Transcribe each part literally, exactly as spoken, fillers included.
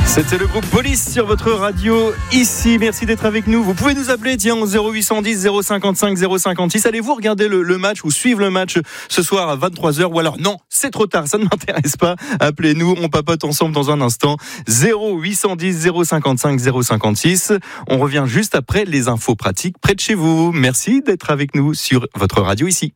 C'était le groupe Police sur votre radio ici. Merci d'être avec nous. Vous pouvez nous appeler tiens au zéro huit cent dix zéro cinquante-cinq zéro cinquante-six. Allez-vous regarder le, le match ou suivre le match ce soir à vingt-trois heures ou alors non, c'est trop tard, ça ne m'intéresse pas. Appelez-nous, on papote ensemble dans un instant. zéro huit cent dix zéro cinquante-cinq zéro cinquante-six. On revient juste après les infos pratiques près de chez vous. Merci d'être avec nous sur votre radio ici.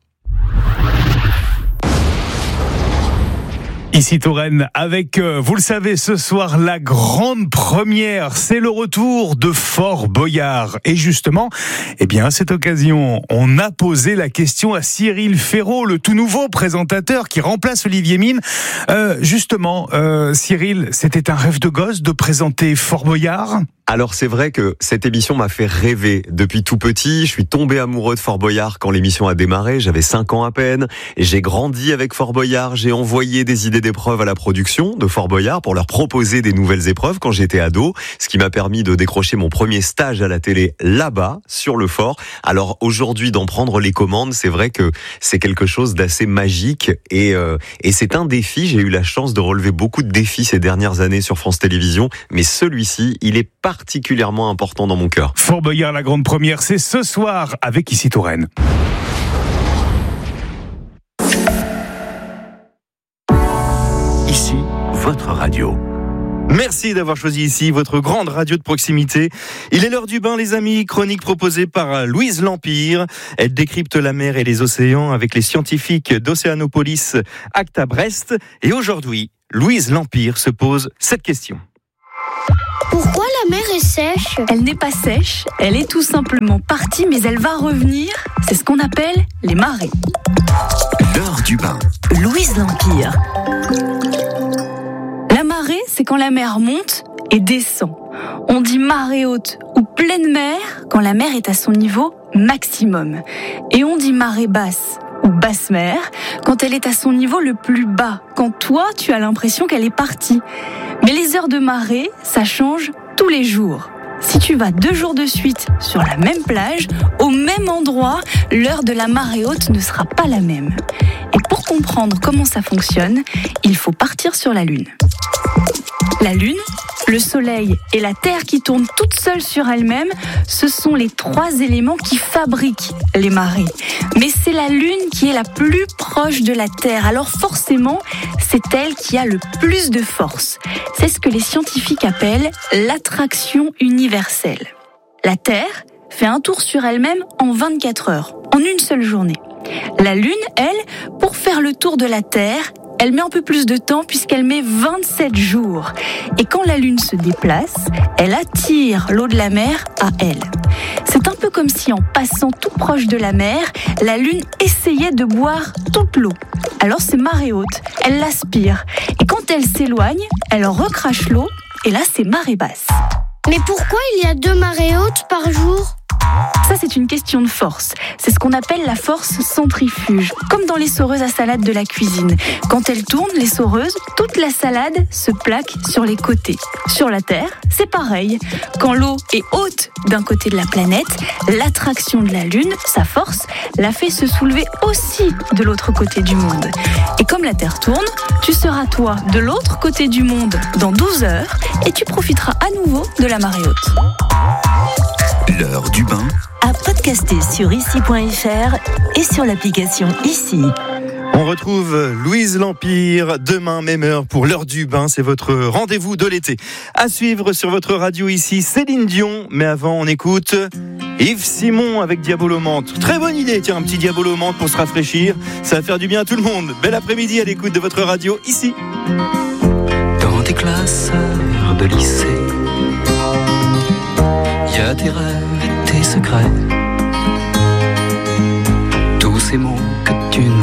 Ici Touraine avec, euh, vous le savez, ce soir, la grande première, c'est le retour de Fort Boyard. Et justement, eh bien, à cette occasion, on a posé la question à Cyril Ferraud, le tout nouveau présentateur qui remplace Olivier Mine. Euh, justement, euh, Cyril, c'était un rêve de gosse de présenter Fort Boyard ? Alors c'est vrai que cette émission m'a fait rêver depuis tout petit. Je suis tombé amoureux de Fort Boyard quand l'émission a démarré. J'avais cinq ans à peine. Et j'ai grandi avec Fort Boyard. J'ai envoyé des idées d'épreuves à la production de Fort Boyard pour leur proposer des nouvelles épreuves quand j'étais ado. Ce qui m'a permis de décrocher mon premier stage à la télé là-bas, sur le fort. Alors aujourd'hui, d'en prendre les commandes, c'est vrai que c'est quelque chose d'assez magique. Et, euh, et c'est un défi. J'ai eu la chance de relever beaucoup de défis ces dernières années sur France Télévisions. Mais celui-ci, il est pas particulièrement important dans mon cœur. Fort Boyard, la grande première, c'est ce soir avec Ici Touraine. Ici, votre radio. Merci d'avoir choisi ici votre grande radio de proximité. Il est l'heure du bain, les amis. Chronique proposée par Louise L'Empire. Elle décrypte la mer et les océans avec les scientifiques d'Océanopolis Acta Brest. Et aujourd'hui, Louise L'Empire se pose cette question. Pourquoi la mer est sèche ? Elle n'est pas sèche, elle est tout simplement partie, mais elle va revenir. C'est ce qu'on appelle les marées. L'heure du bain. Louise L'Empire. La marée, c'est quand la mer monte et descend. On dit marée haute ou pleine mer quand la mer est à son niveau maximum. Et on dit marée basse ou basse mer quand elle est à son niveau le plus bas, quand toi, tu as l'impression qu'elle est partie. Mais les heures de marée, ça change tous les jours. Si tu vas deux jours de suite sur la même plage, au même endroit, l'heure de la marée haute ne sera pas la même. Et pour comprendre comment ça fonctionne, il faut partir sur la Lune. La Lune, le Soleil et la Terre qui tournent toutes seules sur elles-mêmes, ce sont les trois éléments qui fabriquent les marées. Mais c'est la Lune qui est la plus proche de la Terre, alors forcément, c'est elle qui a le plus de force. C'est ce que les scientifiques appellent l'attraction universelle. La Terre fait un tour sur elle-même en vingt-quatre heures, en une seule journée. La Lune, elle, pour faire le tour de la Terre, elle met un peu plus de temps puisqu'elle met vingt-sept jours. Et quand la Lune se déplace, elle attire l'eau de la mer à elle. C'est un peu comme si en passant tout proche de la mer, la Lune essayait de boire toute l'eau. Alors c'est marée haute, elle l'aspire. Et quand elle s'éloigne, elle recrache l'eau et là c'est marée basse. Mais pourquoi il y a deux marées hautes par jour ? Ça, c'est une question de force. C'est ce qu'on appelle la force centrifuge, comme dans les soreuses à salade de la cuisine. Quand elles tournent, les soreuses, toute la salade se plaque sur les côtés. Sur la Terre, c'est pareil. Quand l'eau est haute d'un côté de la planète, l'attraction de la Lune, sa force, la fait se soulever aussi de l'autre côté du monde. Et comme la Terre tourne, tu seras toi de l'autre côté du monde dans douze heures et tu profiteras à nouveau de la marée haute. L'heure du bain. À podcaster sur ici point f r et sur l'application Ici. On retrouve Louise L'Empire demain, même heure, pour l'heure du bain. C'est votre rendez-vous de l'été. À suivre sur votre radio ici, Céline Dion. Mais avant, on écoute Yves Simon avec Diabolomante. Très bonne idée, tiens, un petit Diabolomante pour se rafraîchir. Ça va faire du bien à tout le monde. Bel après-midi à l'écoute de votre radio ici. Dans tes classes de lycée, il y a tes rêves et tes secrets, tous ces mots que tu n'es